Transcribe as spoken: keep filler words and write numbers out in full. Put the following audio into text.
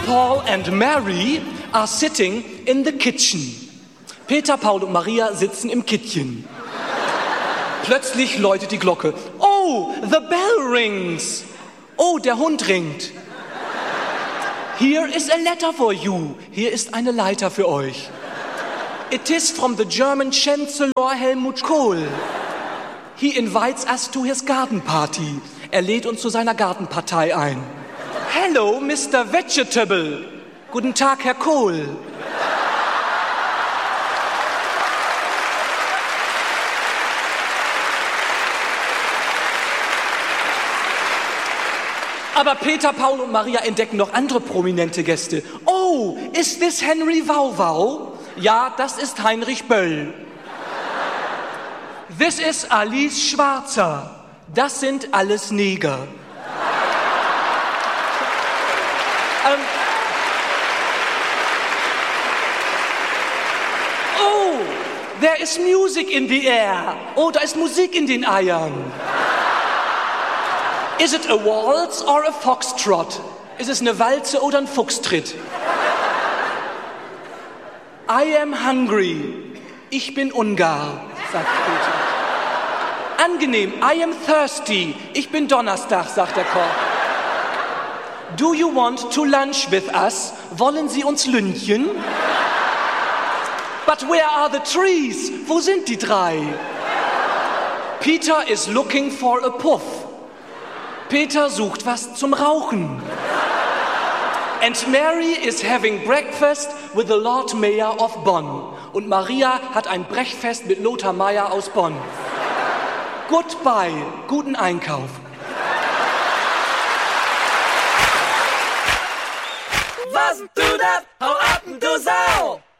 Paul and Mary are sitting in the kitchen. Peter, Paul und Maria sitzen im Kittchen. Plötzlich läutet die Glocke. Oh, the bell rings. Oh, der Hund ringt. Here is a letter for you. Hier ist eine Leiter für euch. It is from the German Chancellor Helmut Kohl. He invites us to his garden party. Er lädt uns zu seiner Gartenpartei ein. Hello, Mister Vegetable. Guten Tag, Herr Kohl. Aber Peter, Paul und Maria entdecken noch andere prominente Gäste. Oh, is this Henry Wauwau? Ja, das ist Heinrich Böll. This is Alice Schwarzer. Das sind alles Neger. ähm. Oh, there is music in the air. Oh, da ist Musik in den Eiern. Is it a waltz or a foxtrot? Ist es eine Walze oder ein Fuchstritt? I am hungry. Ich bin Ungar, sagt Peter. Angenehm. I am thirsty. Ich bin Donnerstag, sagt der Koch. Do you want to lunch with us? Wollen Sie uns lünchen? But where are the trees? Wo sind die drei? Peter is looking for a puff. Peter sucht was zum Rauchen. And Mary is having breakfast with the Lord Mayor of Bonn. Und Maria hat ein Brechfest mit Lothar Mayer aus Bonn. Goodbye, guten Einkauf. Was du das? Hau ab, du Sau!